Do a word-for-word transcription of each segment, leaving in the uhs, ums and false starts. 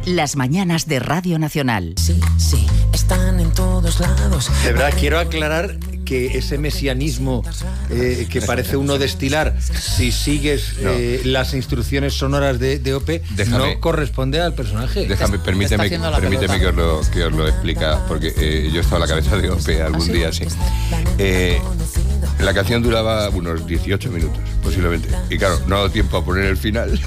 Las mañanas de Radio Nacional. Sí, sí, están en todos lados. De verdad, quiero aclarar que ese mesianismo eh, que parece uno destilar, si sigues no. eh, las instrucciones sonoras de, de O P, déjame, no corresponde al personaje. Déjame, permíteme, permíteme que os lo, que os lo explica, porque eh, yo he estado a la cabeza de O P algún ¿Ah, sí? día, sí. Eh, la canción duraba unos dieciocho minutos, posiblemente. Y claro, no ha dado tiempo a poner el final.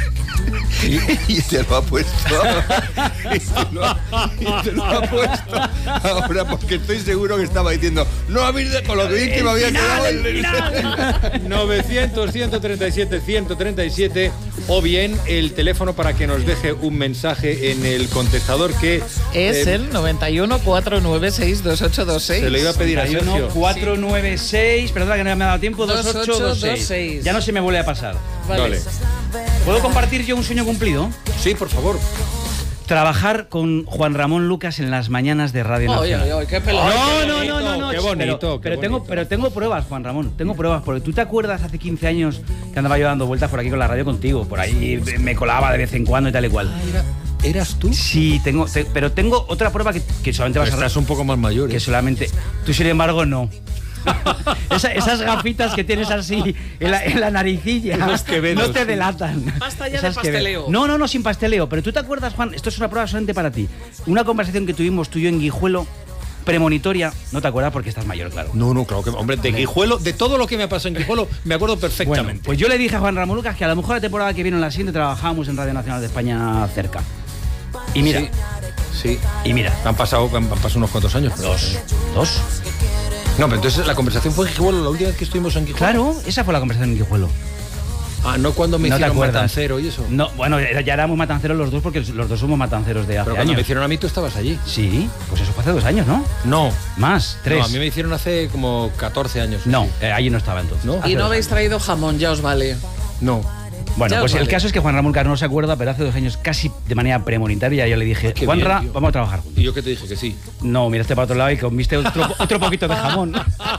y, y se lo ha puesto. y, se lo ha, y se lo ha puesto ahora, porque estoy seguro que estaba diciendo, no habéis de con lo que que me había quedado el novecientos, ciento treinta y siete, ciento treinta y siete, o bien el teléfono para que nos deje un mensaje en el contestador, que es eh, el noventa y uno, cuatrocientos noventa y seis, veintiocho veintiséis. Se lo iba a pedir a Sergio. cuatrocientos noventa y seis, perdona que no me ha dado tiempo, veintiocho veintiséis. Ya no se me vuelve a pasar. Vale. Vale. ¿Puedo compartir yo un sueño cumplido? Sí, por favor. Trabajar con Juan Ramón Lucas en las mañanas de Radio Nacional. Oye, oye, qué pelota. No, no, no, no, no. Qué bonito, pero, qué pero bonito. tengo, pero tengo pruebas, Juan Ramón. Tengo pruebas, porque tú te acuerdas hace quince años que andaba yo dando vueltas por aquí con la radio contigo. Por ahí me colaba de vez en cuando y tal y cual. Ah, era, ¿Eras tú? Sí, tengo, te, pero tengo otra prueba que, que solamente vas a... Estás un poco más mayor. Que ¿eh? solamente... Tú, sin embargo, no. Esa, esas gafitas que tienes así en la, en la naricilla no te delatan. Basta ya de pasteleo. No, no, no, sin pasteleo. Pero tú te acuerdas, Juan, esto es una prueba solamente para ti. Una conversación que tuvimos tú y yo en Guijuelo, premonitoria, no te acuerdas porque estás mayor, claro. No, no, claro que, hombre, de Guijuelo, de todo lo que me ha pasado en Guijuelo, me acuerdo perfectamente. Bueno, pues yo le dije a Juan Ramón Lucas que a lo mejor la temporada que viene en la siguiente trabajábamos en Radio Nacional de España cerca. Y mira, sí, sí. Y mira, han pasado, han pasado unos cuantos años. Pero... Dos. ¿Dos? No, pero entonces la conversación fue en Guijuelo, la última vez que estuvimos en Guijuelo. Claro, esa fue la conversación en Guijuelo. Ah, no cuando me ¿No hicieron matancero y eso. No, bueno, ya éramos matanceros los dos porque los dos somos matanceros de hace Pero cuando años. me hicieron a mí tú estabas allí. Sí, pues eso fue hace dos años, ¿no? No. Más, tres. No, a mí me hicieron hace como catorce años. No, eh, allí no estaba entonces. ¿No? Y no habéis traído jamón, ya os vale. No. Bueno, ya pues vale. El caso es que Juan Ramón Lucas no se acuerda, pero hace dos años, casi de manera premonitaria, yo le dije, Qué Juanra, bien, vamos a trabajar juntos. ¿Y yo qué te dije? Que sí. No, miraste para otro lado y comiste otro, otro poquito de jamón.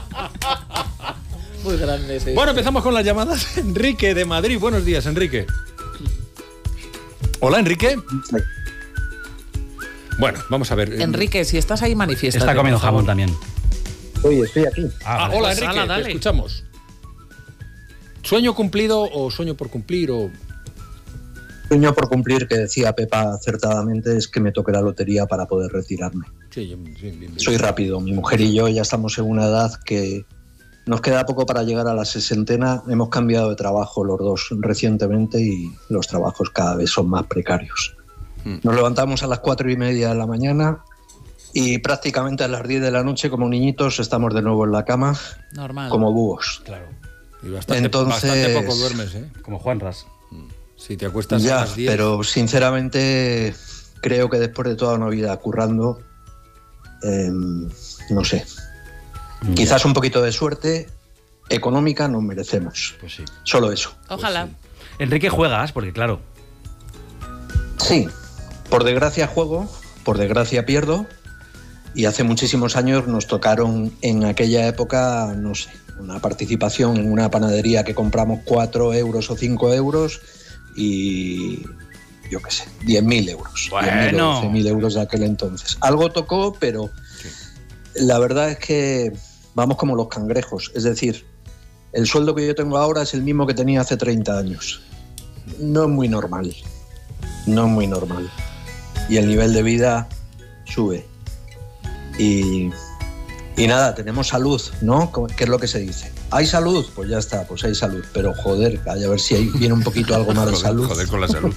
Muy grande, sí. Bueno, empezamos con las llamadas. Enrique de Madrid. Buenos días, Enrique. Hola, Enrique. Sí. Bueno, vamos a ver. Enrique, si estás ahí, manifiesta. Está comiendo jamón también. Oye, estoy aquí. Ah, vale. hola, Pues Enrique, ala, te dale. escuchamos. ¿Sueño cumplido o sueño por cumplir o...? Sueño por cumplir, que decía Pepa acertadamente, es que me toque la lotería para poder retirarme. Sí, yo, sí, bien, bien. Soy rápido, mi mujer y yo ya estamos en una edad que nos queda poco para llegar a la sesentena. Hemos cambiado de trabajo los dos recientemente y los trabajos cada vez son más precarios. Mm. Nos levantamos a las cuatro y media de la mañana y prácticamente a las diez de la noche, como niñitos, estamos de nuevo en la cama, Normal. como búhos. Claro. Y bastante, Entonces- bastante poco duermes, ¿eh? Como Juanras. Si te acuestas a Ya, las diez... pero sinceramente creo que después de toda una vida currando, eh, no sé, Ya. quizás un poquito de suerte económica nos merecemos. Pues sí. Solo eso. Ojalá. Enrique, juegas, porque claro. Sí, por desgracia juego, por desgracia pierdo, y hace muchísimos años nos tocaron en aquella época, no sé, una participación en una panadería que compramos cuatro euros o cinco euros y yo qué sé, diez mil euros. Bueno. diez mil o doce mil euros de aquel entonces. Algo tocó, pero la verdad es que vamos como los cangrejos. Es decir, el sueldo que yo tengo ahora es el mismo que tenía hace treinta años. No es muy normal. No es muy normal. Y el nivel de vida sube. Y, y nada, tenemos salud, ¿no? ¿Qué es lo que se dice? ¿Hay salud? Pues ya está, pues hay salud. Pero joder, a ver si hay, viene un poquito algo más de Joder, salud. joder con la salud.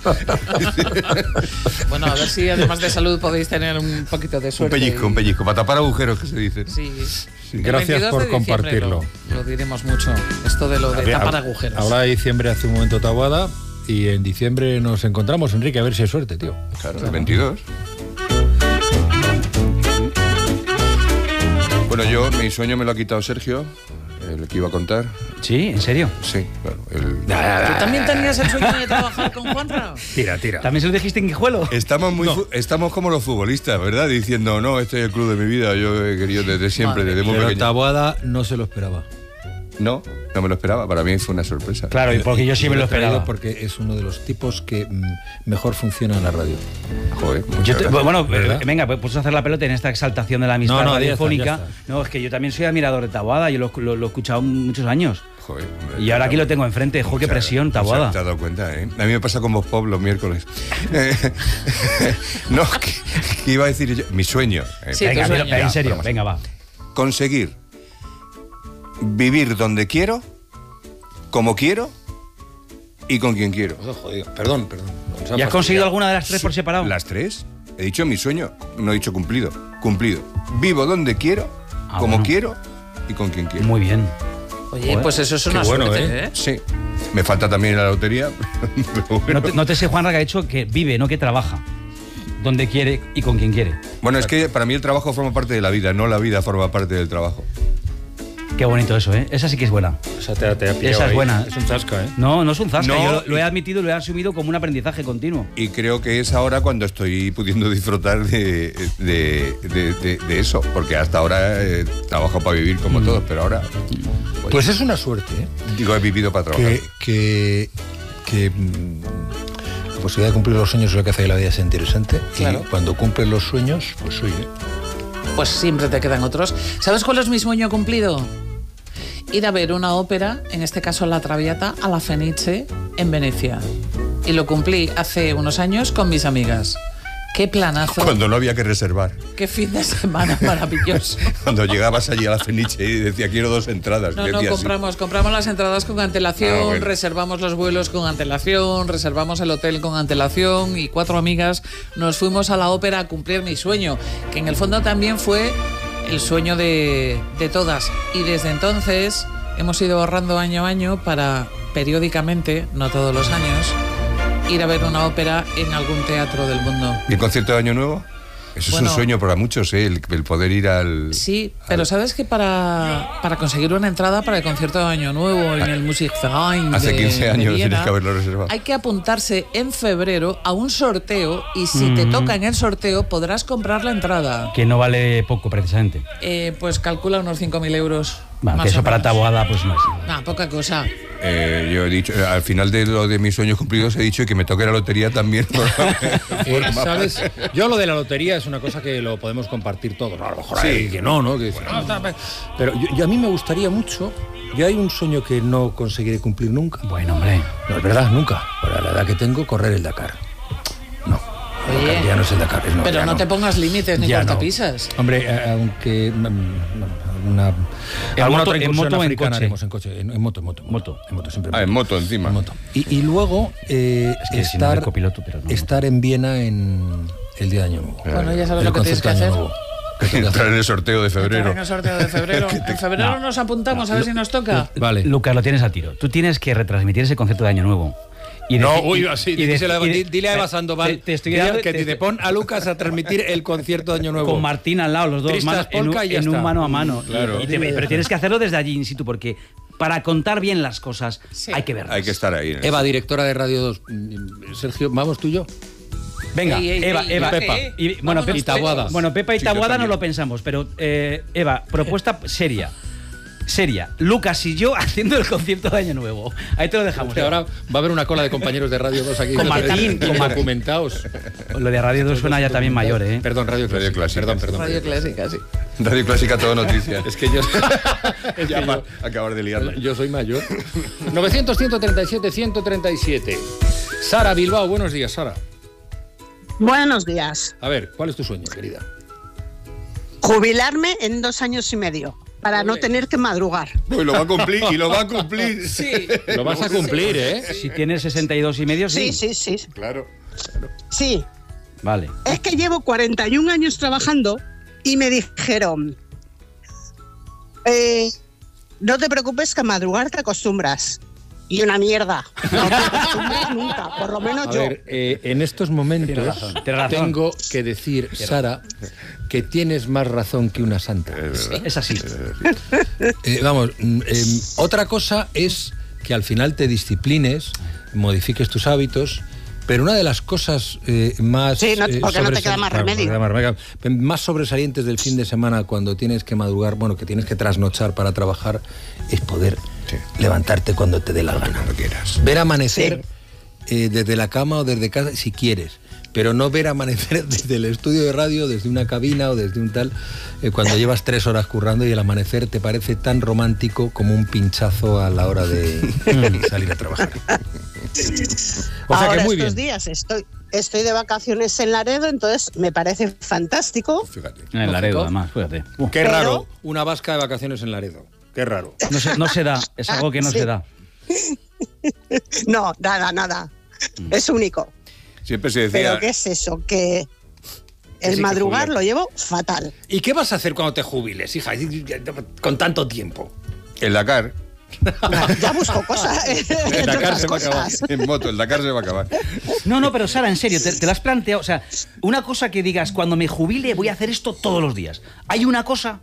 Bueno, a ver si además de salud podéis tener un poquito de Un suerte. pellizco, un pellizco, para tapar agujeros que se dice. Sí. El Gracias veintidós por de diciembre compartirlo. Lo, lo diremos mucho. Esto de lo de Había- tapar agujeros. Ahora de diciembre hace un momento Taboada y en diciembre nos encontramos, Enrique, a ver si hay suerte, tío. Claro, el veintidós. Bueno, yo, mi sueño me lo ha quitado Sergio, el que iba a contar. ¿Sí? ¿En serio? Sí, claro. El... ¿Tú también tenías el sueño de trabajar con Juanra? Tira, tira. ¿También se lo dijiste en Guijuelo? Estamos, muy fu- estamos como los futbolistas, ¿verdad? Diciendo, no, este es el club de mi vida, yo he querido desde siempre, Madre desde muy Pero pequeño. Taboada no se lo esperaba. ¿No? No me lo esperaba, para mí fue una sorpresa. Claro, y porque yo sí me lo esperaba. Porque es uno de los tipos que mm, mejor funciona en la radio. Joder, yo te, bueno, ¿verdad? Venga, pues puedes hacer la pelota en esta exaltación de la amistad no, no, radiofónica. Ya está, ya está. No, es que yo también soy admirador de Taboada, yo lo, lo, lo he escuchado muchos años. Joder, y ahora aquí lo tengo enfrente, jo, qué presión, Taboada. Te has dado cuenta, ¿eh? A mí me pasa con Voz Pop los miércoles. No, que, que iba a decir yo, mi sueño. Sí, venga, sueño. pero, en serio, venga, va. Conseguir vivir donde quiero, como quiero y con quien quiero. Oh, joder, perdón, perdón. ¿Y has conseguido alguna de las tres por separado? ¿Las tres? He dicho mi sueño, no he dicho cumplido. Cumplido. Vivo donde quiero, Ah, como bueno. quiero y con quien quiero. Muy bien. Oye, Joder, pues eso es una qué bueno, suerte, ¿eh? ¿eh? Sí. Me falta también la lotería. Pero bueno. No te, no te sé, Juanra, que ha dicho que vive, no que trabaja. Donde quiere y con quien quiere. Bueno, es que para mí el trabajo forma parte de la vida, no la vida forma parte del trabajo. Qué bonito eso, ¿eh? Esa sí que es buena. Esa, te, te ha pillado Esa es ahí. buena. Es un zasca, ¿eh? No, no es un zasca. No, yo lo, lo he y- admitido y lo he asumido como un aprendizaje continuo. Y creo que es ahora cuando estoy pudiendo disfrutar de, de, de- de- de eso, porque hasta ahora he trabajado para vivir como todos, pero ahora pues, Pues es una suerte, ¿eh? digo, he vivido para trabajar. Que, que, que mm, la posibilidad de cumplir los sueños es lo que hace que la vida sea interesante. Claro. Y cuando cumples los sueños, pues oye. Pues siempre te quedan otros. ¿Sabes cuál es mi sueño cumplido? Ir a ver una ópera, en este caso La Traviata, a la Fenice, en Venecia. Y lo cumplí hace unos años con mis amigas. Qué planazo, Cuando no había que reservar. qué fin de semana maravilloso. Cuando llegabas allí a la Fenice y decía, quiero dos entradas. No, y no, decía, compramos, compramos las entradas con antelación, Ah, bueno. reservamos los vuelos con antelación, reservamos el hotel con antelación y cuatro amigas nos fuimos a la ópera a cumplir mi sueño, que en el fondo también fue el sueño de, de todas. Y desde entonces hemos ido ahorrando año a año para periódicamente, no todos los años, ir a ver una ópera en algún teatro del mundo. ¿Y el concierto de Año Nuevo? Eso Bueno, es un sueño para muchos, ¿eh? el, el poder ir al... Sí, pero ¿sabes que para, para conseguir una entrada para el concierto de Año Nuevo en el Musikverein Hace de- quince de años Viena, tienes que haberlo reservado. hay que apuntarse en febrero a un sorteo y si te toca en el sorteo podrás comprar la entrada. Que no vale poco, precisamente. Eh, pues calcula unos cinco mil euros. Bueno, más que eso o para menos. Taboada, pues no es. Nah, poca cosa. Eh, yo he dicho, eh, al final de lo de mis sueños cumplidos he dicho que me toque la lotería también. Eh, ¿Sabes? Yo lo de la lotería es una cosa que lo podemos compartir todos. A lo mejor hay Sí. que no, ¿no? Que dice, "No, está bien". Pero yo, yo a mí me gustaría mucho. Yo hay un sueño que no conseguiré cumplir nunca. Bueno, hombre. No, es verdad, nunca. Para la edad que tengo, correr el Dakar. No. Oye, Dakar ya no es el Dakar. es no, pero ya no, te pongas límites ni Ya no. cortapisas. Hombre, eh, aunque mm, mm, una, ¿En alguna moto- otra en incursión moto o en africana coche? haremos en coche, en, en moto, en moto, en moto, en moto siempre. Ah, en moto encima. En moto. Y, y luego eh, Es que si no, de estar, copiloto, pero no. estar en Viena en el día de Año Nuevo. Bueno, ya sabes El lo que tienes concierto que de hacer. Año Nuevo. ¿Qué tengo que Entrar hacer? en el sorteo de febrero. En el sorteo de febrero. En febrero No. nos apuntamos a ver si nos toca. Vale. Lucas, lo tienes a tiro. Tú tienes que retransmitir ese concierto de Año Nuevo. Y No, deci- uy, y- así, y díselo a- deci- y di- de- dile a Eva te- Sandoval te- te estoy que, dando- que te- te pon a Lucas a transmitir el concierto de Año Nuevo. con Martín al lado, los dos Tristas manos, en, un, polka y ya en un está. mano a mano. Claro. Y te- pero tienes que hacerlo desde allí in situ, porque para contar bien las cosas Sí. hay que verlas. Hay que estar ahí. ¿eh? Eva, directora de Radio dos. Mm, Sergio, ¿vamos tú y yo? Venga, Ey, ey, Eva, ey, Eva, y Pepa. Y, bueno, Vámonos Pepa y Taboada. Bueno, Pepa y Sí, yo Taboada no también. lo pensamos, pero eh, Eva, propuesta seria. Seria. Lucas y yo haciendo el concierto de Año Nuevo. Ahí te lo dejamos. Que Eva. ahora va a haber una cola de compañeros de Radio dos aquí. Con Martín, con Martín. documentados. Lo de Radio dos suena ya también mayor, ¿eh? Perdón, Radio Clásica. Radio Clásica. Perdón, perdón. Radio Clásica, sí. Radio Clásica, todo noticias. Es que yo, es ya que para yo, acabar de liarla. yo soy mayor. novecientos, ciento treinta y siete, ciento treinta y siete. Sara Bilbao, buenos días, Sara. Buenos días. A ver, ¿cuál es tu sueño, querida? Jubilarme en dos años y medio para no Ole. tener que madrugar. Uy, lo va a cumplir y lo va a cumplir. Sí. Lo vas a cumplir, ¿eh? Si tienes sesenta y dos y medio, sí. Sí, sí, sí. Claro. Sí. Vale. Es que llevo cuarenta y un años trabajando y me dijeron, eh, no te preocupes que a madrugar te acostumbras. Y una mierda. No te acostumbras nunca, por lo menos A yo. ver, eh, en estos momentos Tienes razón, tienes razón. tengo que decir, Sara, que tienes más razón que una santa. Es así. Eh, vamos, mm, eh, otra cosa es que al final te disciplines, modifiques tus hábitos, pero una de las cosas eh, más... Sí, no- eh, porque no te sobresal- queda más claro, remedio. porque no te queda más remedio. Más sobresalientes del fin de semana cuando tienes que madrugar, bueno, que tienes que trasnochar para trabajar, es poder Sí. Levantarte cuando te dé la gana. Cuando quieras. Ver amanecer sí. eh, desde la cama o desde casa, si quieres. Pero no ver amanecer desde el estudio de radio, desde una cabina o desde un tal, eh, cuando llevas tres horas currando y el amanecer te parece tan romántico como un pinchazo a la hora de salir a trabajar. O sea Ahora, que muy estos bien. días estoy, estoy de vacaciones en Laredo, entonces me parece fantástico. Fíjate. En el Laredo, además, fíjate. Uh, Qué Pero- raro, una vasca de vacaciones en Laredo. Qué raro. no, se, no se da, es algo que no Sí. se da. No, nada, nada. Es único. Siempre se decía... Pero ¿qué es eso? Que el sí, que madrugar jubilar. lo llevo fatal. ¿Y qué vas a hacer cuando te jubiles, hija? Con tanto tiempo. El Dakar. Ya busco cosas. El Dakar se va a acabar. En moto, el Dakar se va a acabar. No, no, pero Sara, en serio, te, te lo has planteado. O sea, una cosa que digas, cuando me jubile voy a hacer esto todos los días. ¿Hay una cosa?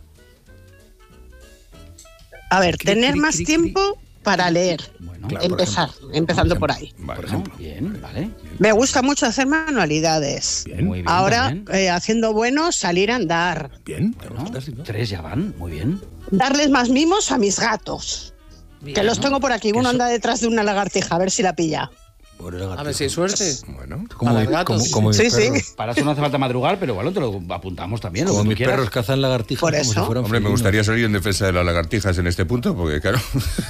A ver, Cri, tener cri, más cri, tiempo para leer. Bueno, Claro, por Empezar, empezando por ahí. Vale. por ejemplo. Bien, vale. Me gusta mucho hacer manualidades. Muy bien. Ahora, también. eh, haciendo bueno, salir a andar. Bien. Bueno, tres ya van, muy bien. Darles más mimos a mis gatos. Que los tengo por aquí. Que Uno eso- anda detrás de una lagartija, a ver si la pilla. A ver si hay suerte. Bueno. Como, Para mi- gatos. como, como mis Sí, sí. perros, Para eso no hace falta madrugar, pero bueno, te lo apuntamos también. Lo como que tú mis quieras. perros cazan lagartijas Por como eso. si fueran Hombre, me felinos. gustaría salir en defensa de las lagartijas en este punto, porque claro...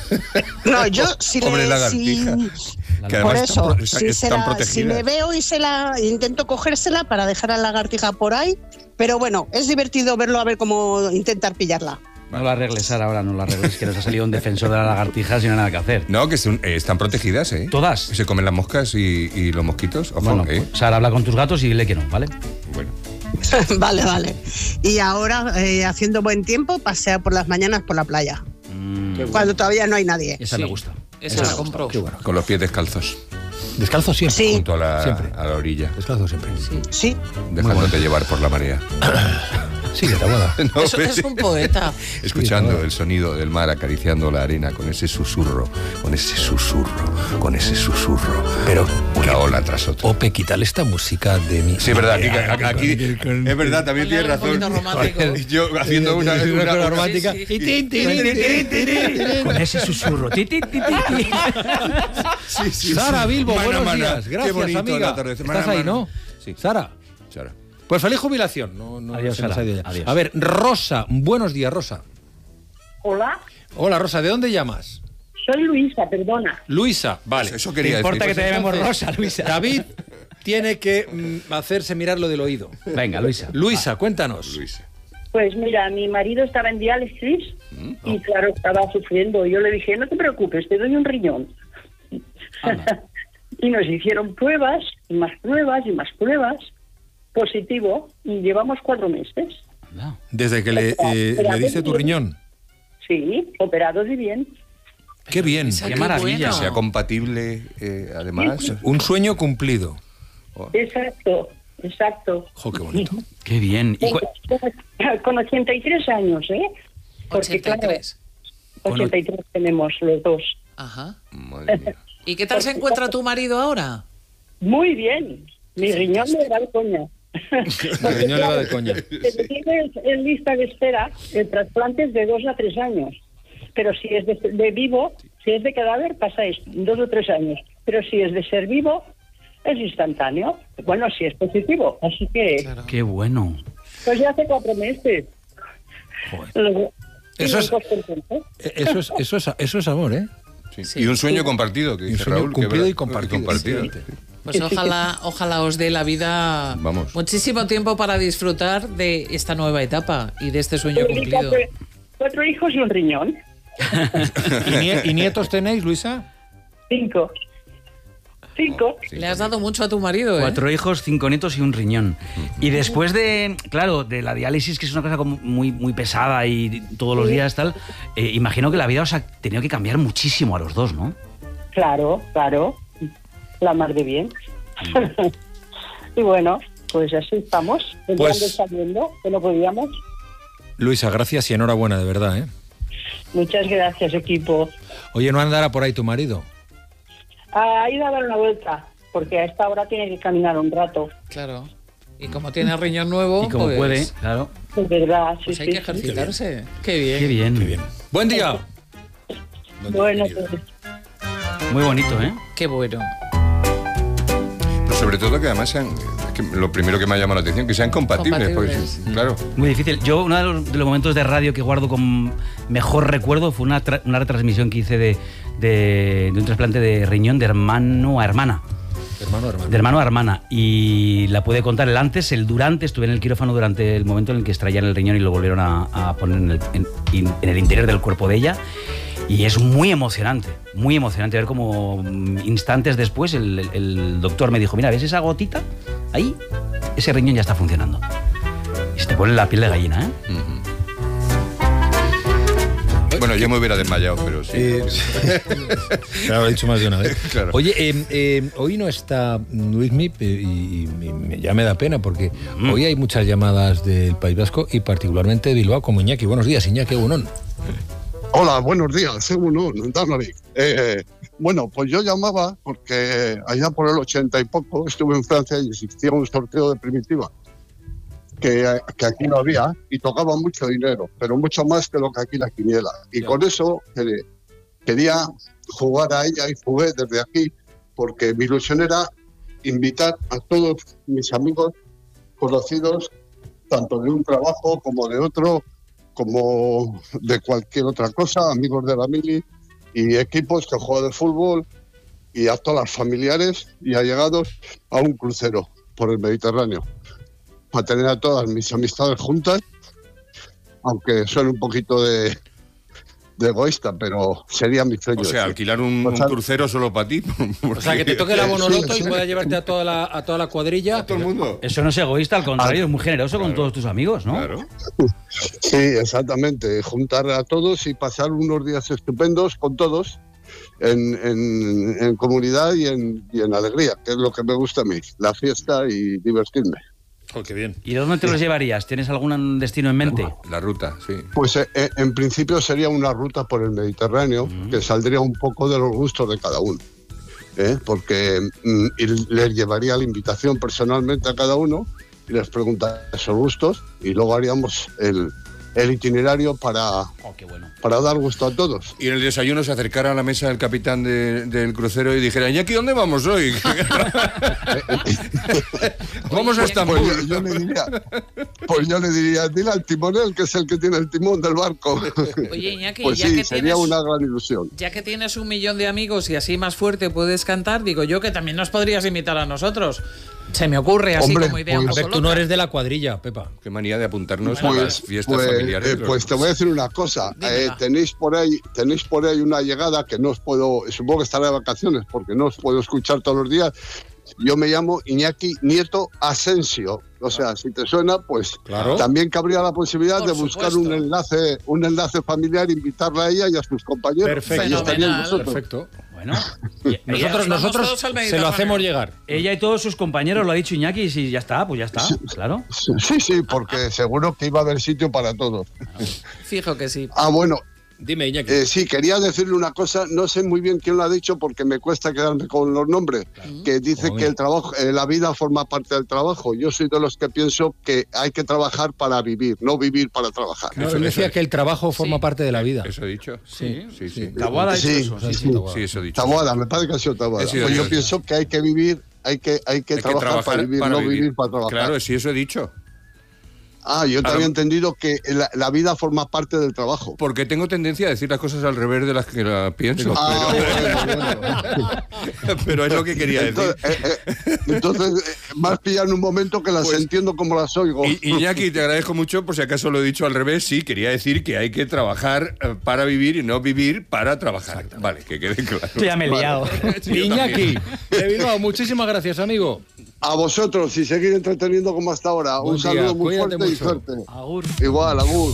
No, yo si Pobre le, lagartija. si- Que por además eso, están, pro- están- si, se están la- si protegidas. me veo y se la intento cogérsela para dejar a la lagartija por ahí, pero bueno, es divertido verlo a ver cómo intentar pillarla. No la arregles, Sara, ahora no la arregles, que nos ha salido un defensor de la lagartija sin nada que hacer. No, que son- eh, están protegidas, ¿eh? ¿Todas? Se comen las moscas y, y los mosquitos. Ojo, Bueno, ¿eh? pues, Sara, habla con tus gatos y dile que no, ¿vale? Bueno. Vale, vale. Y ahora, eh, haciendo buen tiempo, pasea por las mañanas por la playa, Mm, cuando todavía no hay nadie. esa Sí. me gusta. Esa la compro. Qué bueno. Con los pies descalzos, Descalzo siempre. Sí. junto a la, Siempre. a la orilla, Descalzo siempre. Sí, Sí. dejándote llevar por la marea. sí, que te aguada. No, Eso pues, es un poeta. escuchando el sonido del mar acariciando la arena con ese susurro, con ese susurro, con ese susurro. Pero, una ola tras otra. Ope, quítale esta música de mi... Sí, es verdad, aquí, aquí- es verdad, también tienes Ponle un razón. poquito romántico. Yo haciendo una, Una una- cosa una- romántica. sí, sí. Y tin, tin, tin, tin, tin, tin. Con ese susurro. Ti, ti, ti, ti, ti. Sí, sí, Sara sí. Bilbo, Mana, buenos mana. días. Qué Gracias, bonito el amiga. atardecer. Estás Mana, ahí, mana. ¿no? Sí. Sara. Sara. Pues feliz jubilación. No, no, Adiós, se nos Sara. ha ido ya. Adiós. A ver, Rosa. Buenos días, Rosa. Hola, Hola, Rosa. ¿De dónde llamas? soy Luisa, perdona. Luisa. Vale. Eso ¿Te quería importa decir. que te llamemos Entonces, Rosa, Luisa? David tiene que mm, hacerse mirar lo del oído. Venga, Luisa. Luisa, cuéntanos. Luis. Pues mira, mi marido estaba en diálisis y claro, estaba sufriendo. Yo le dije, no te preocupes, te doy un riñón. Anda. Y nos hicieron pruebas, y más pruebas, y más pruebas. Positivo, y llevamos cuatro meses. Anda. Desde que le, eh, le diste tu riñón. Sí, operados y bien. Qué bien. Esa, Qué qué maravilla. bueno. Sea compatible, eh, además. Un sueño cumplido. Exacto, exacto. Jo, qué bonito. Qué bien. ¿Y cu- Con ochenta y tres años, ¿eh? Porque, ochenta y tres. claro, ochenta y tres tenemos los dos. Ajá. Madre mía. ¿Y qué tal se encuentra tu marido ahora? Muy bien. Mi riñón me da de coña. El riñón le va de coña. Se tiene en lista de espera el trasplante es de dos a tres años. Pero si es de, de vivo, si es de cadáver, pasa esto, dos o tres años. Pero si es de ser vivo, es instantáneo. Bueno, si es positivo. Así que, Claro. Qué bueno. pues ya hace cuatro meses. Luego- Eso y es- los dos contentos. Eh, Eso es, eso es, eso es amor, ¿eh? Sí. Sí. Y un sueño compartido, que Un dice sueño Raúl. que cumplido verdad- y compartido. compartido. Sí. Pues ojalá, ojalá os dé la vida Vamos. muchísimo tiempo para disfrutar de esta nueva etapa y de este sueño Y cumplido. cuatro, cuatro hijos y un riñón. ¿Y, nie- y nietos tenéis, Luisa? Cinco. Cinco. Sí, Le has dado mucho a tu marido, ¿eh? Cuatro hijos, cinco nietos y un riñón. Y después de, claro, de la diálisis, que es una cosa como muy, muy pesada y todos los días tal, eh, imagino que la vida os ha tenido que cambiar muchísimo a los dos, ¿no? Claro, claro. La mar de bien. Y bueno, pues así estamos. Pues- Pues, saliendo, que no podíamos. Luisa, gracias y enhorabuena, de verdad, ¿eh? Muchas gracias, equipo. Oye, ¿no andará por ahí tu marido? Ha ido a dar una vuelta, porque a esta hora tiene que caminar un rato. Claro. Y como tiene riñón nuevo, Y como pues, puede, claro. Es verdad, sí, pues hay sí. que ejercitarse. Qué bien. Qué bien. Buen día. Bueno, pues... Muy bonito, ¿eh? Qué bueno. Pero sobre todo que además sean, es que lo primero que me ha llamado la atención, que sean compatibles. Compatibles. Pues, claro. Muy difícil. Yo, uno de los, de los momentos de radio que guardo con mejor recuerdo fue una, tra- una retransmisión que hice de, de, de un trasplante de riñón de hermano a hermana. Hermano, hermano. De hermano a hermana. Y la pude contar el antes, el durante. Estuve en el quirófano durante el momento en el que extraían el riñón y lo volvieron a, a poner en el, en, en el interior del cuerpo de ella. Y es muy emocionante, muy emocionante ver cómo instantes después el, el, el doctor me dijo, mira, ¿ves esa gotita? Ahí, ese riñón ya está funcionando. Y se te pone la piel de gallina, ¿eh? Uh-huh. Bueno, yo me hubiera desmayado, pero sí. Eh, Claro, lo he dicho más de una vez. Claro. Oye, eh, eh, hoy no está Luismi y, y, y ya me da pena porque mm. hoy hay muchas llamadas del País Vasco y particularmente de Bilbao como Iñaki. Buenos días, Iñaki Egunon. Hola, buenos días, Egunon, eh, Bueno, pues yo llamaba porque allá por el ochenta y poco estuve en Francia y existía un sorteo de primitiva que, que aquí no había y tocaba mucho dinero, pero mucho más que lo que aquí la quiniela. Y con eso eh, quería jugar a ella y jugué desde aquí porque mi ilusión era invitar a todos mis amigos conocidos, tanto de un trabajo como de otro, como de cualquier otra cosa, amigos de la mili y equipos que juegan de fútbol y a todas las familiares y allegados a un crucero por el Mediterráneo para tener a todas mis amistades juntas, aunque suene un poquito de, de egoísta, pero sería mi sueño. O sea, ¿sí? alquilar un, o sea, un crucero solo para ti. O sea, que te toque la Bonoloto sí, sí. y puedas llevarte a toda la, a toda la cuadrilla. A todo el mundo. Eso no es egoísta, al contrario, ah, es muy generoso claro, con todos tus amigos, ¿no? Claro. Sí, exactamente. Juntar a todos y pasar unos días estupendos con todos en, en, en comunidad y en, y en alegría, que es lo que me gusta a mí, la fiesta y divertirme. Oh, qué bien. ¿Y de dónde te los llevarías? ¿Tienes algún destino en mente? La ruta, sí. Pues eh, en principio sería una ruta por el Mediterráneo, uh-huh, que saldría un poco de los gustos de cada uno, ¿eh? Porque mm, les llevaría la invitación personalmente a cada uno y les preguntaría sus gustos y luego haríamos el, el itinerario para, oh, qué bueno, para dar gusto a todos. Y en el desayuno se acercara a la mesa el capitán de, del crucero y dijera, ¿y aquí dónde vamos hoy? Vamos a Estambul. Pues yo, yo le diría, pues yo le diría, dile al timonel, que es el que tiene el timón del barco. Oye, Iñaki, pues ya sí, que sería tienes, una gran ilusión. Ya que tienes un millón de amigos y así más fuerte puedes cantar, digo yo que también nos podrías invitar a nosotros. Se me ocurre así Hombre, como idea. Pues, un a poco ver, tú loca. no eres de la cuadrilla, Pepa. Qué manía de apuntarnos Pues, a las fiestas pues, familiares. eh, pues te voy a decir una cosa. Eh, tenéis por ahí, tenéis por ahí una llegada que no os puedo, supongo que estará de vacaciones porque no os puedo escuchar todos los días. Yo me llamo Iñaki Nieto Asensio. O sea, si te suena, pues claro, también cabría la posibilidad por de buscar supuesto. un enlace, un enlace familiar, invitarla a ella y a sus compañeros. Perfecto, perfecto. Bueno, nosotros, nosotros se lo hacemos llegar. Ella y todos sus compañeros, lo ha dicho Iñaki, y si ya está, pues ya está, sí, claro. Sí, sí, porque seguro que iba a haber sitio para todos. Fijo que sí. Ah, bueno. Dime, Iñaki. Eh, sí, quería decirle una cosa, no sé muy bien quién lo ha dicho porque me cuesta quedarme con los nombres, claro, que dice que el trabajo, eh, la vida forma parte del trabajo. Yo soy de los que pienso que hay que trabajar para vivir, no vivir para trabajar. No, él decía que el trabajo forma sí. parte de la vida. ¿Eso he dicho? Sí, sí, sí. Taboada ha sí, dicho eso. Sí, sí, sí, eso he dicho. Taboada, me parece que ha sido Taboada. Pues yo pienso que hay que vivir, hay que, hay que, hay trabajar, que trabajar para vivir, para no vivir. vivir para trabajar. Claro, sí, eso he dicho. Ah, yo te había entendido que la, la vida forma parte del trabajo. Porque tengo tendencia a decir las cosas al revés de las que la pienso. Ah, pero... bueno, bueno. pero es lo que quería entonces, decir. Eh, eh, entonces, eh, me has pillado en un momento que las pues, entiendo como las oigo. Y, Iñaki, te agradezco mucho, por si acaso lo he dicho al revés. Sí, quería decir que hay que trabajar para vivir y no vivir para trabajar. Vale, que quede claro. Ya me he liado. Vale. Iñaki, de Bilbao, muchísimas gracias, amigo. A vosotros y seguir entreteniendo como hasta ahora. Buen un saludo día. muy Cuídate fuerte mucho. y fuerte. Agur. Igual, agur.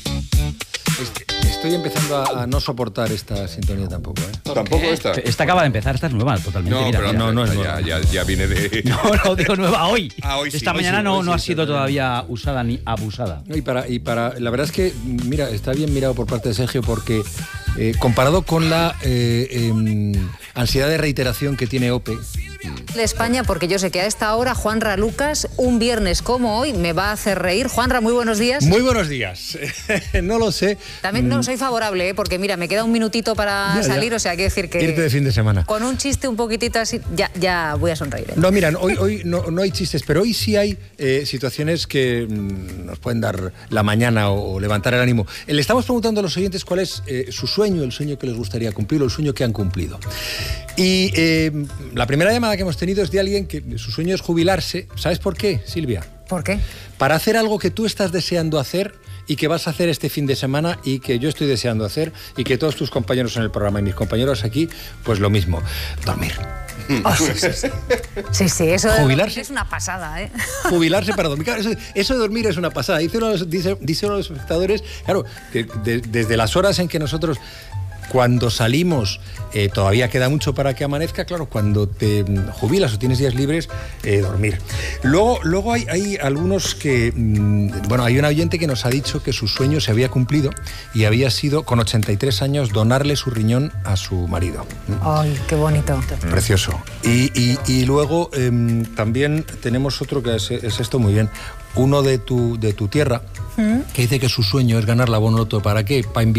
Estoy empezando a, a no soportar esta sintonía tampoco, ¿eh? Tampoco esta. Esta acaba de empezar, esta es nueva, totalmente. No, mira, pero mira. no, no es nueva. Ya, ya, ya viene de. No, no, digo nueva hoy. Ah, hoy sí, esta hoy mañana sí, no, hoy no sí, ha sido sí, todavía usada ni abusada. Y para, y para, la verdad es que, mira, está bien mirado por parte de Sergio porque eh, comparado con la eh, eh, ansiedad de reiteración que tiene Ope, De España, porque yo sé que a esta hora Juanra Lucas, un viernes como hoy, me va a hacer reír. Juanra, muy buenos días. Muy buenos días. No lo sé. También no soy favorable, ¿eh? Porque mira, me queda un minutito para ya, salir, ya. o sea, quiero decir que... Irte de fin de semana. Con un chiste un poquitito así, ya, ya voy a sonreír. ¿eh? No, mira, hoy, hoy no, no hay chistes, pero hoy sí hay eh, situaciones que mmm, nos pueden dar la mañana o, o levantar el ánimo. Le estamos preguntando a los oyentes cuál es eh, su sueño, el sueño que les gustaría cumplir o el sueño que han cumplido. Y eh, la primera llamada que hemos tenido es de alguien que su sueño es jubilarse. ¿Sabes por qué, Silvia? ¿Por qué? Para hacer algo que tú estás deseando hacer y que vas a hacer este fin de semana y que yo estoy deseando hacer y que todos tus compañeros en el programa y mis compañeros aquí, pues lo mismo, dormir. Oh, sí, sí, sí. sí, sí, eso de jubilarse es una pasada, ¿eh? Jubilarse para dormir. Claro, eso, eso de dormir es una pasada. Dice uno de los, dice, dice uno de los espectadores, claro, que de, desde las horas en que nosotros... Cuando salimos eh, todavía queda mucho para que amanezca, claro, cuando te jubilas o tienes días libres, eh, dormir. Luego, luego hay, hay algunos que, mmm, bueno, hay un oyente que nos ha dicho que su sueño se había cumplido y había sido, con ochenta y tres años, donarle su riñón a su marido. Ay, qué bonito. Precioso. Y, y, y luego eh, también tenemos otro que es, es esto muy bien, uno de tu, de tu tierra, ¿Mm? que dice que su sueño es ganar la Bono Loto. ¿Para qué? Para invitar